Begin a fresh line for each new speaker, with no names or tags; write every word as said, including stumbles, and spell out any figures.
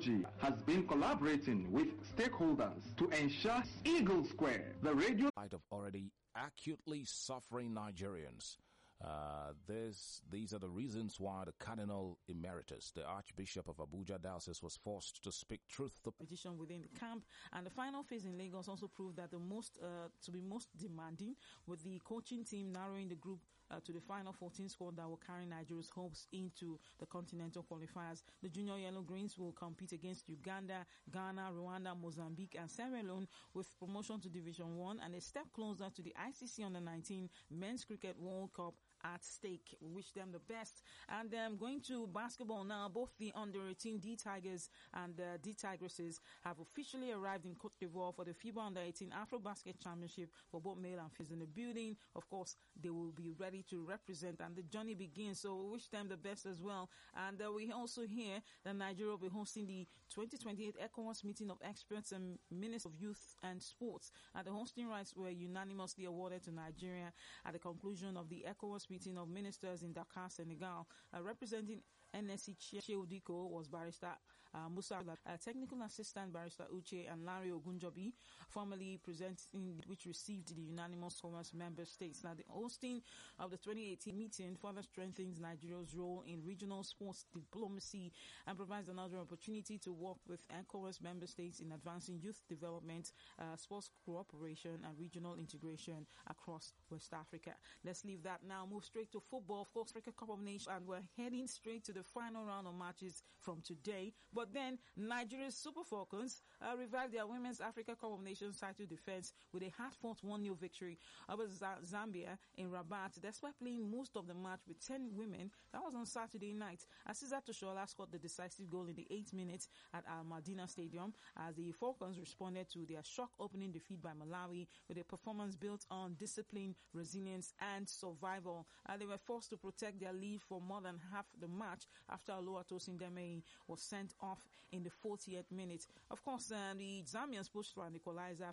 Technology has been collaborating with stakeholders to ensure Eagle Square, the radio
of already acutely suffering Nigerians. Uh, this, these are the reasons why the Cardinal Emeritus, the Archbishop of Abuja Diocese, was forced to speak truth to
competition within the camp. And the final phase in Lagos also proved that the most uh, to be most demanding, with the coaching team narrowing the group uh, to the final fourteen squad that will carry Nigeria's hopes into the continental qualifiers. The Junior Yellow Greens will compete against Uganda, Ghana, Rwanda, Mozambique, and Sierra Leone, with promotion to Division One and a step closer to the I C C Under nineteen Men's Cricket World Cup at stake. We wish them the best. And um, going to basketball now, both the under eighteen D Tigers and the D Tigresses have officially arrived in Cote d'Ivoire for the FIBA Under eighteen Afro Basket Championship for both male and female in the building. Of course, they will be ready to represent, and the journey begins. So we wish them the best as well. And uh, we also hear that Nigeria will be hosting the twenty twenty-eight ECOWAS meeting of experts and ministers of youth and sports. And the hosting rights were unanimously awarded to Nigeria at the conclusion of the ECOWAS meeting of ministers in Dakar, Senegal. Uh, representing N S C Shehu Diko was Barrister uh, Musa, uh, Technical Assistant Barrister Uche, and Larry Ogunjobi, formally presenting, which received the unanimous commerce member states. Now, the hosting of the twenty eighteen meeting further strengthens Nigeria's role in regional sports diplomacy and provides another opportunity to work with ECOWAS member states in advancing youth development, uh, sports cooperation, and regional integration across West Africa. Let's leave that now. Move straight to football. Of course, Africa Cup of Nations, and we're heading straight to the final round of matches from today. But then Nigeria's Super Falcons uh, revived their Women's Africa Cup of Nations title defense with a hard-fought one nil victory over Z- Zambia in Rabat. Despite playing most of the match with ten women, that was on Saturday night. Asisa Toshola scored the decisive goal in the eighth minute at Al Madina Stadium as the Falcons responded to their shock opening defeat by Malawi with a performance built on discipline, resilience, and survival. Uh, they were forced to protect their lead for more than half the match after Oluwatosin Demi was sent off in the fortieth minute. Of course, uh, the Zambians pushed for an equalizer